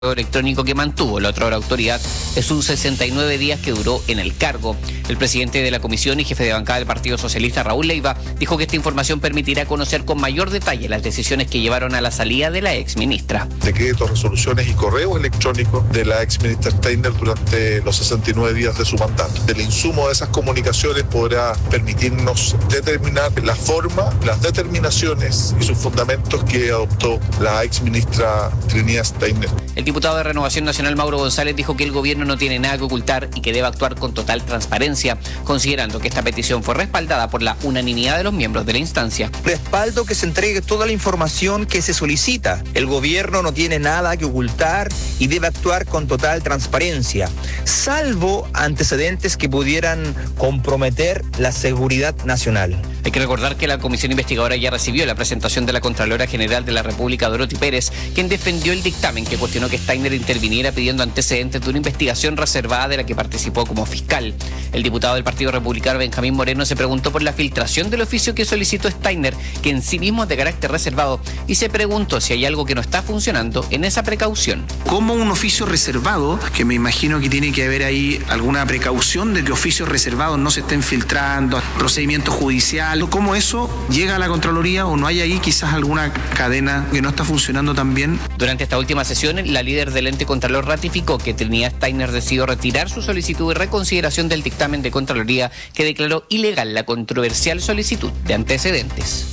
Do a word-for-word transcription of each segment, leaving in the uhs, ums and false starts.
electrónico que mantuvo la otra autoridad es un sesenta y nueve días que duró en el cargo. El presidente de la comisión y jefe de bancada del Partido Socialista, Raúl Leiva, dijo que esta información permitirá conocer con mayor detalle las decisiones que llevaron a la salida de la exministra. Decretos, resoluciones y correos electrónicos de la exministra Steiner durante los sesenta y nueve días de su mandato. El insumo de esas comunicaciones podrá permitirnos determinar la forma, las determinaciones y sus fundamentos que adoptó la exministra Trinidad Steiner. El diputado de Renovación Nacional, Mauro González, dijo que el gobierno no tiene nada que ocultar y que debe actuar con total transparencia, considerando que esta petición fue respaldada por la unanimidad de los miembros de la instancia. Respaldo que se entregue toda la información que se solicita. El gobierno no tiene nada que ocultar y debe actuar con total transparencia, salvo antecedentes que pudieran comprometer la seguridad nacional. Hay que recordar que la comisión investigadora ya recibió la presentación de la Contralora General de la República, Dorothy Pérez, quien defendió el dictamen que cuestionó que Steiner interviniera pidiendo antecedentes de una investigación reservada de la que participó como fiscal. El diputado del Partido Republicano, Benjamín Moreno, se preguntó por la filtración del oficio que solicitó Steiner, que en sí mismo es de carácter reservado, y se preguntó si hay algo que no está funcionando en esa precaución. ¿Cómo un oficio reservado, que me imagino que tiene que haber ahí alguna precaución de que oficios reservados no se estén filtrando, procedimientos judiciales, cómo eso llega a la Contraloría o no hay ahí quizás alguna cadena que no está funcionando tan bien? Durante esta última sesión, la líder del ente Contralor ratificó que Trinidad Steiner decidió retirar su solicitud de reconsideración del dictamen de Contraloría que declaró ilegal la controversial solicitud de antecedentes.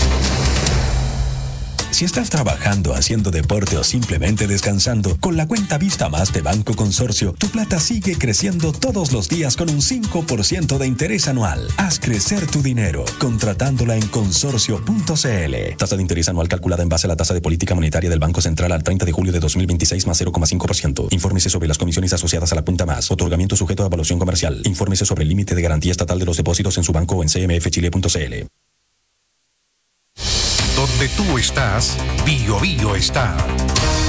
Si estás trabajando, haciendo deporte o simplemente descansando, con la cuenta Vista Más de Banco Consorcio, tu plata sigue creciendo todos los días con un cinco por ciento de interés anual. Haz crecer tu dinero contratándola en consorcio punto c l. Tasa de interés anual calculada en base a la tasa de política monetaria del Banco Central al treinta de julio de dos mil veintiséis más cero coma cinco por ciento. Infórmese sobre las comisiones asociadas a la cuenta Más. Otorgamiento sujeto a evaluación comercial. Infórmese sobre el límite de garantía estatal de los depósitos en su banco o en c m f chile punto c l. Donde tú estás, Bio Bio está.